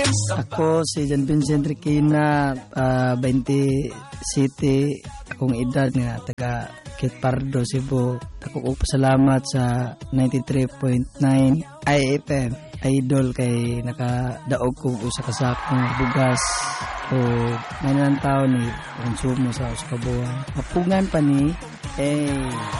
Ako si John Vincent Requina, 20 City, akong edad nga taga Kitpardo, Cebu. Ako po pasalamat sa 93.9 IFM Idol kay nakadaog ko sa kasakong bugas o may ng tao ni konsumo sa uskabuhan. Mapungan pa ni